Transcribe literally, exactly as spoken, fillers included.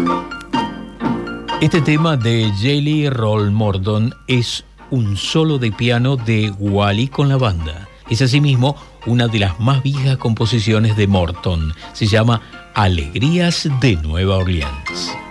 Este tema de Jelly Roll Morton es un solo de piano de Wally con la banda. Es asimismo una de las más viejas composiciones de Morton. Se llama Alegrías de Nueva Orleans.